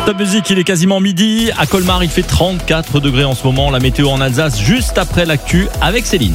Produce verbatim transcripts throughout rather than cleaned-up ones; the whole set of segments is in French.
Top Music, il est quasiment midi. À Colmar, il fait trente-quatre degrés en ce moment. La météo en Alsace, juste après l'actu avec Céline.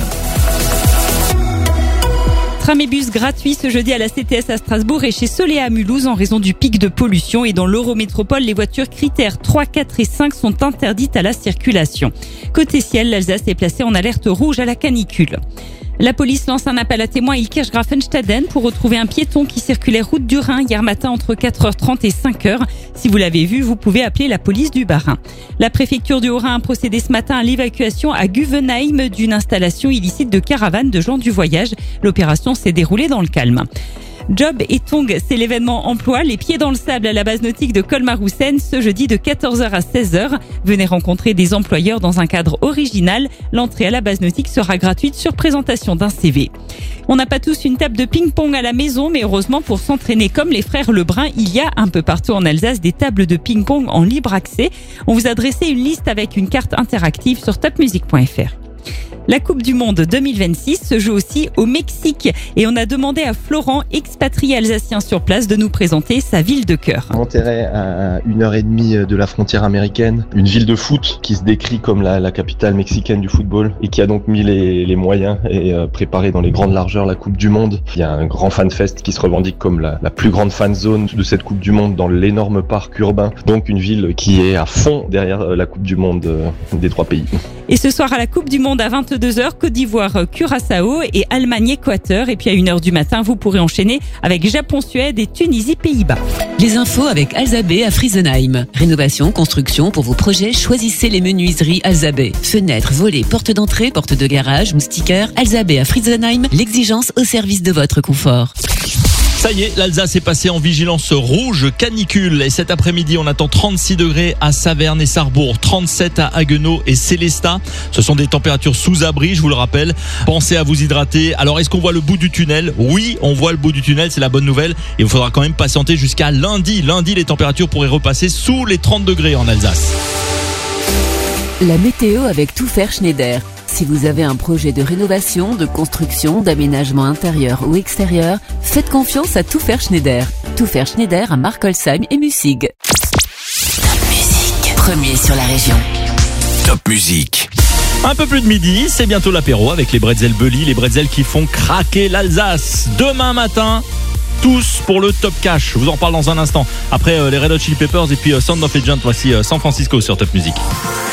Tram et bus gratuits ce jeudi à la C T S à Strasbourg et chez Solea à Mulhouse en raison du pic de pollution. Et dans l'Eurométropole, les voitures critères trois, quatre et cinq sont interdites à la circulation. Côté ciel, l'Alsace est placée en alerte rouge à la canicule. La police lance un appel à témoins à Ilkirch-Grafenstaden pour retrouver un piéton qui circulait route du Rhin hier matin entre quatre heures trente et cinq heures. Si vous l'avez vu, vous pouvez appeler la police du Bas-Rhin. La préfecture du Haut-Rhin a procédé ce matin à l'évacuation à Guvenheim d'une installation illicite de caravane de gens du voyage. L'opération s'est déroulée dans le calme. Job et Tong, c'est l'événement emploi, les pieds dans le sable à la base nautique de Colmar-Houssen ce jeudi de quatorze heures à seize heures. Venez rencontrer des employeurs dans un cadre original. L'entrée à la base nautique sera gratuite sur présentation d'un C V. On n'a pas tous une table de ping-pong à la maison, mais heureusement pour s'entraîner comme les frères Lebrun, il y a un peu partout en Alsace des tables de ping-pong en libre accès. On vous a dressé une liste avec une carte interactive sur top music point f r. La Coupe du Monde deux mille vingt-six se joue aussi au Mexique et on a demandé à Florent, expatrié alsacien sur place, de nous présenter sa ville de cœur. Monterrey, à une heure et demie de la frontière américaine, une ville de foot qui se décrit comme la, la capitale mexicaine du football et qui a donc mis les, les moyens et euh, préparé dans les grandes largeurs la Coupe du Monde. Il y a un grand fanfest qui se revendique comme la, la plus grande fan zone de cette Coupe du Monde dans l'énorme parc urbain. Donc une ville qui est à fond derrière la Coupe du Monde euh, des trois pays. Et ce soir à la Coupe du Monde à vingt-deux heures, Côte d'Ivoire, Curaçao et Allemagne, Équateur. Et puis à une heure du matin, vous pourrez enchaîner avec Japon, Suède et Tunisie, Pays-Bas. Les infos avec Alzabé à Friesenheim. Rénovation, construction, pour vos projets, choisissez les menuiseries Alzabé. Fenêtres, volets, portes d'entrée, portes de garage, moustiquaires. Alzabé à Friesenheim, l'exigence au service de votre confort. Ça y est, l'Alsace est passée en vigilance rouge canicule et cet après-midi, on attend trente-six degrés à Saverne et Sarrebourg, trente-sept à Haguenau et Célestat. Ce sont des températures sous abri, je vous le rappelle. Pensez à vous hydrater. Alors, est-ce qu'on voit le bout du tunnel ? Oui, on voit le bout du tunnel, c'est la bonne nouvelle. Et il faudra quand même patienter jusqu'à lundi. Lundi, les températures pourraient repasser sous les trente degrés en Alsace. La météo avec Tout Faire Schneider. Si vous avez un projet de rénovation, de construction, d'aménagement intérieur ou extérieur, faites confiance à Tout Faire Schneider. Tout Faire Schneider à Markolsheim et Mussig. Top Music, premier sur la région. Top Music. Un peu plus de midi, c'est bientôt l'apéro avec les bretzels Belly, les bretzels qui font craquer l'Alsace. Demain matin, tous pour le Top Cash. Je vous en parle dans un instant. Après euh, les Red Hot Chili Peppers et puis euh, Sound of Legend, voici euh, San Francisco sur Top Music.